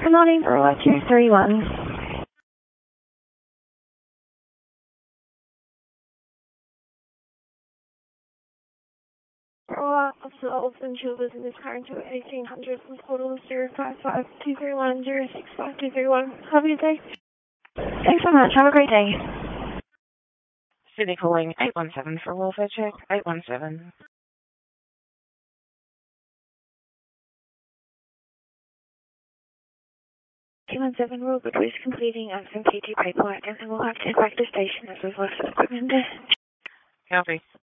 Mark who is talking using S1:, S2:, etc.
S1: Good morning, Brewer 231. Brewer, Officer Olsen, Childers in this car into 1800 with total 055-231-065-231. Have a good day. Thanks so much. Have a great day.
S2: City calling 817 for welfare check. 817.
S1: 217 Royal Goodwill is completing some PT paperwork and we'll have to head back to the station as we've left the equipment there.
S2: Copy.